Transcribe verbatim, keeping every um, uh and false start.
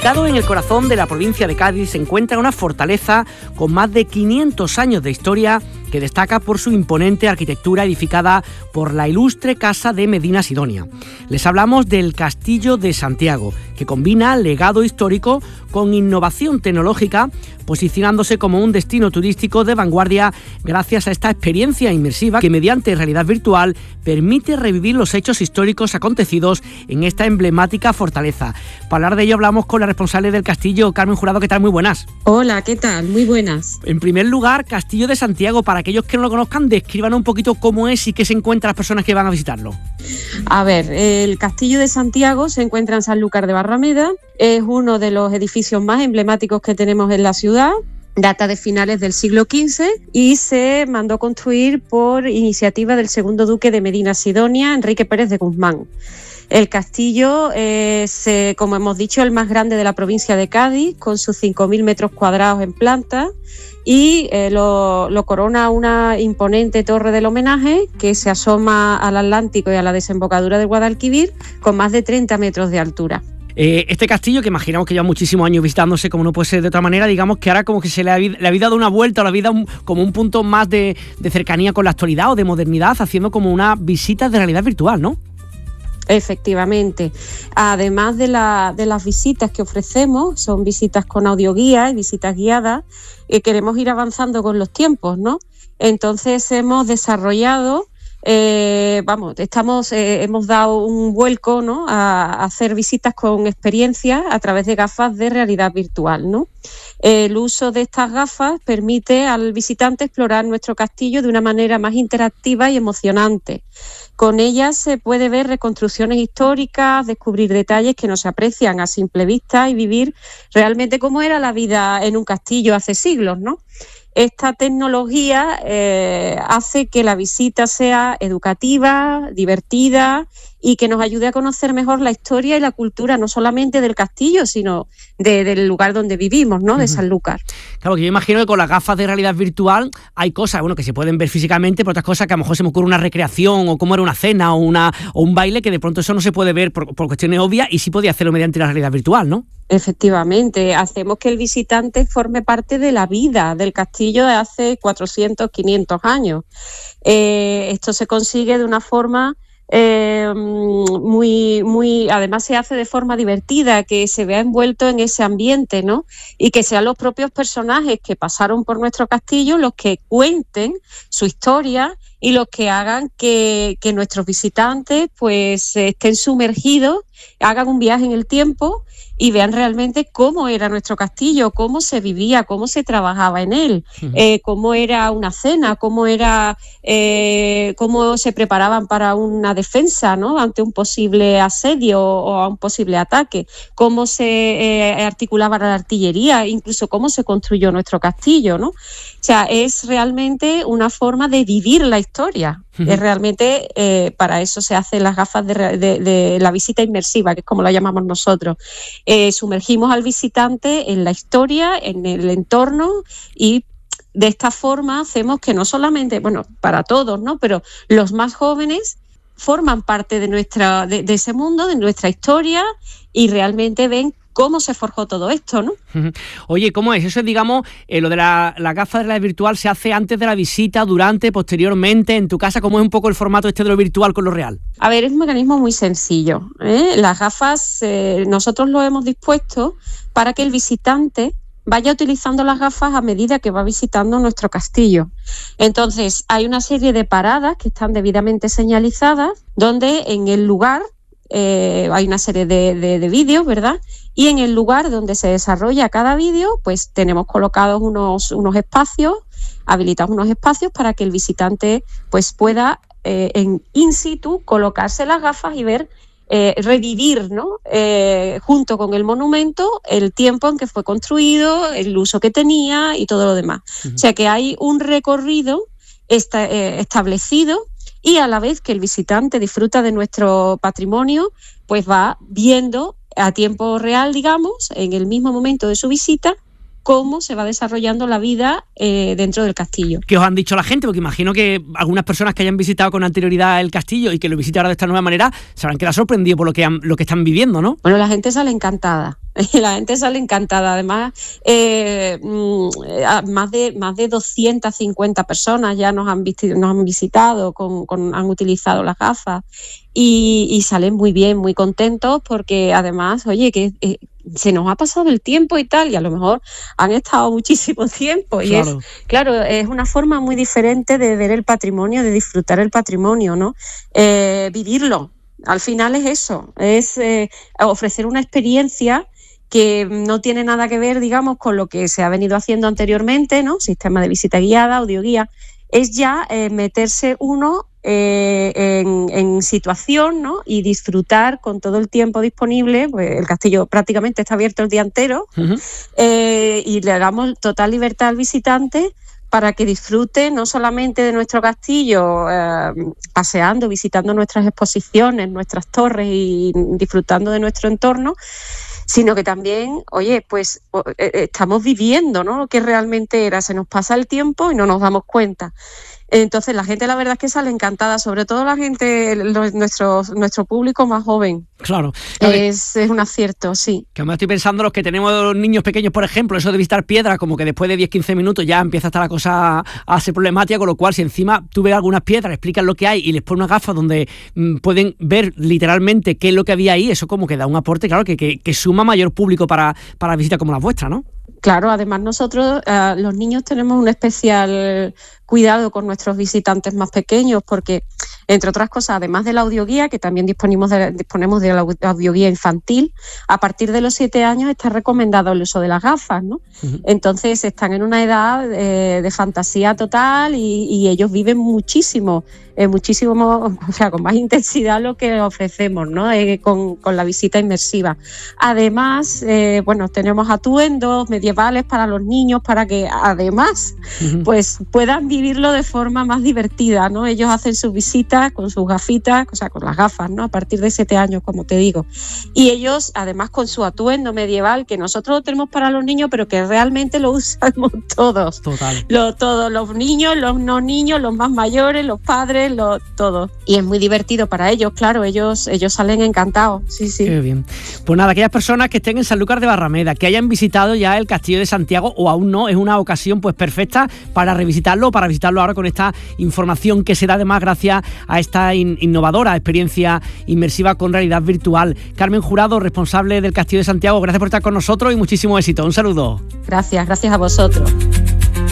Ubicado en el corazón de la provincia de Cádiz se encuentra una fortaleza con más de quinientos años de historia que destaca por su imponente arquitectura edificada por la ilustre Casa de Medina Sidonia. Les hablamos del Castillo de Santiago, que combina legado histórico con innovación tecnológica, posicionándose como un destino turístico de vanguardia gracias a esta experiencia inmersiva que mediante realidad virtual permite revivir los hechos históricos acontecidos en esta emblemática fortaleza. Para hablar de ello hablamos con la responsable del castillo, Carmen Jurado. ¿Qué tal? Muy buenas. Hola, ¿qué tal? Muy buenas. En primer lugar, Castillo de Santiago, para aquellos que no lo conozcan, describan un poquito cómo es y qué se encuentran las personas que van a visitarlo. A ver, el Castillo de Santiago se encuentra en Sanlúcar de Barrameda, es uno de los edificios más emblemáticos que tenemos en la ciudad. Data de finales del siglo quince y se mandó construir por iniciativa del segundo duque de Medina Sidonia, Enrique Pérez de Guzmán. El castillo es, eh, como hemos dicho, el más grande de la provincia de Cádiz, con sus cinco mil metros cuadrados en planta, y eh, lo, lo corona una imponente torre del homenaje que se asoma al Atlántico y a la desembocadura del Guadalquivir, con más de treinta metros de altura. Eh, este castillo, que imaginamos que lleva muchísimos años visitándose, como no puede ser de otra manera, digamos que ahora como que se le ha, le ha dado una vuelta, o le ha dado un, como un punto más de, de cercanía con la actualidad o de modernidad, haciendo como una visita de realidad virtual, ¿no? Efectivamente. Además de, la, de las visitas que ofrecemos, son visitas con audioguía y visitas guiadas, eh, queremos ir avanzando con los tiempos, ¿no? Entonces hemos desarrollado, eh, vamos, estamos, eh, hemos dado un vuelco, ¿no?, a, a hacer visitas con experiencia a través de gafas de realidad virtual, ¿no? El uso de estas gafas permite al visitante explorar nuestro castillo de una manera más interactiva y emocionante. Con ellas se puede ver reconstrucciones históricas, descubrir detalles que no se aprecian a simple vista y vivir realmente cómo era la vida en un castillo hace siglos, ¿no? Esta tecnología eh, hace que la visita sea educativa, divertida y que nos ayude a conocer mejor la historia y la cultura, no solamente del castillo, sino de, del lugar donde vivimos, ¿no? De uh-huh. Sanlúcar. Claro, que yo imagino que con las gafas de realidad virtual hay cosas, bueno, que se pueden ver físicamente, pero otras cosas que a lo mejor se me ocurre una recreación o cómo era una cena o, una, o un baile, que de pronto eso no se puede ver por, por cuestiones obvias y sí podía hacerlo mediante la realidad virtual, ¿no? Efectivamente, hacemos que el visitante forme parte de la vida del castillo de hace cuatrocientos, quinientos años. Eh, esto se consigue de una forma eh, muy, muy, además se hace de forma divertida, que se vea envuelto en ese ambiente, ¿no? Y que sean los propios personajes que pasaron por nuestro castillo los que cuenten su historia y los que hagan que, que nuestros visitantes pues estén sumergidos, hagan un viaje en el tiempo y vean realmente cómo era nuestro castillo, cómo se vivía, cómo se trabajaba en él, uh-huh. eh, cómo era una cena, cómo era, eh, cómo se preparaban para una defensa, ¿no?, ante un posible asedio o a un posible ataque, cómo se eh, articulaba la artillería, incluso cómo se construyó nuestro castillo, ¿no? O sea, es realmente una forma de vivir la historia. Uh-huh. Es realmente eh, para eso se hacen las gafas de, de, de la visita inmersiva, que es como la llamamos nosotros. Eh, sumergimos al visitante en la historia, en el entorno, y de esta forma hacemos que no solamente, bueno, para todos, ¿no?, pero los más jóvenes forman parte de nuestra, de, de ese mundo, de nuestra historia, y realmente ven cómo se forjó todo esto, ¿no? Oye, ¿cómo es? Eso es, digamos, eh, lo de la, la gafa de realidad virtual se hace antes de la visita, durante, posteriormente, en tu casa. ¿Cómo es un poco el formato este de lo virtual con lo real? A ver, es un mecanismo muy sencillo, ¿eh? Las gafas, eh, nosotros lo hemos dispuesto para que el visitante vaya utilizando las gafas a medida que va visitando nuestro castillo. Entonces, hay una serie de paradas que están debidamente señalizadas, donde en el lugar eh, hay una serie de, de, de vídeos, ¿verdad? Y en el lugar donde se desarrolla cada vídeo, pues tenemos colocados unos, unos espacios, habilitados unos espacios para que el visitante pues pueda eh, en in situ colocarse las gafas y ver, eh, revivir, ¿no? Eh, junto con el monumento, el tiempo en que fue construido, el uso que tenía y todo lo demás. Uh-huh. O sea que hay un recorrido esta, eh, establecido, y a la vez que el visitante disfruta de nuestro patrimonio, pues va viendo a tiempo real, digamos, en el mismo momento de su visita, cómo se va desarrollando la vida eh, dentro del castillo. ¿Qué os han dicho la gente? Porque imagino que algunas personas que hayan visitado con anterioridad el castillo y que lo visiten ahora de esta nueva manera se habrán quedado sorprendidos por lo que, han, lo que están viviendo, ¿no? Bueno, la gente sale encantada. Y la gente sale encantada. Además, eh, más de más de doscientas cincuenta personas ya nos han, visti- nos han visitado, con, con, han utilizado las gafas y, y salen muy bien, muy contentos, porque además, oye, que eh, se nos ha pasado el tiempo y tal, y a lo mejor han estado muchísimo tiempo. Y claro. es, claro, es una forma muy diferente de ver el patrimonio, de disfrutar el patrimonio, ¿no? Eh, vivirlo. Al final es eso, es eh, ofrecer una experiencia que no tiene nada que ver, digamos, con lo que se ha venido haciendo anteriormente, ¿no? Sistema de visita guiada, audioguía. Es ya eh, meterse uno eh, en, en situación, ¿no? Y disfrutar con todo el tiempo disponible. Pues el castillo prácticamente está abierto el día entero. Uh-huh. eh, y le damos total libertad al visitante para que disfrute no solamente de nuestro castillo, eh, paseando, visitando nuestras exposiciones, nuestras torres y disfrutando de nuestro entorno, sino que también, oye, pues eh, estamos viviendo, ¿no?, lo que realmente era. Se nos pasa el tiempo y no nos damos cuenta. Entonces la gente, la verdad es que sale encantada, sobre todo la gente, los, nuestro, nuestro público más joven. Claro. Es, es un acierto, sí. Que además estoy pensando, los que tenemos niños pequeños, por ejemplo, eso de visitar piedras, como que después de diez a quince minutos ya empieza a estar la cosa a ser problemática, con lo cual si encima tú ves algunas piedras, explicas lo que hay y les pones unas gafas donde mm, pueden ver literalmente qué es lo que había ahí, eso como que da un aporte, claro, que, que, que suma mayor público para, para visitas como las vuestras, ¿no? Claro, además nosotros, eh, los niños, tenemos un especial cuidado con nuestros visitantes más pequeños, porque, entre otras cosas, además de la audioguía, que también disponemos de, disponemos de la audioguía infantil, a partir de los siete años está recomendado el uso de las gafas, ¿no? Uh-huh. Entonces están en una edad eh, de fantasía total y, y ellos viven muchísimo, eh, muchísimo, o sea, con más intensidad lo que ofrecemos, ¿no? Eh, con, con la visita inmersiva. Además, eh, bueno, tenemos atuendos medievales para los niños, para que además, uh-huh, pues puedan vivirlo de forma más divertida, ¿no? Ellos hacen sus visitas con sus gafitas, o sea, con las gafas, ¿no? A partir de siete años, como te digo. Y ellos, además, con su atuendo medieval, que nosotros lo tenemos para los niños, pero que realmente lo usamos todos. Total. Lo, todos, los niños, los no niños, los más mayores, los padres, lo, todos. Y es muy divertido para ellos, claro, ellos, ellos salen encantados, sí, sí. Qué bien. Pues nada, aquellas personas que estén en Sanlúcar de Barrameda, que hayan visitado ya el Castillo de Santiago o aún no, es una ocasión pues perfecta para revisitarlo, para visitarlo ahora con esta información que se da además gracias a esta in- innovadora experiencia inmersiva con realidad virtual. Carmen Jurado, responsable del Castillo de Santiago, gracias por estar con nosotros y muchísimo éxito. Un saludo. Gracias, gracias a vosotros.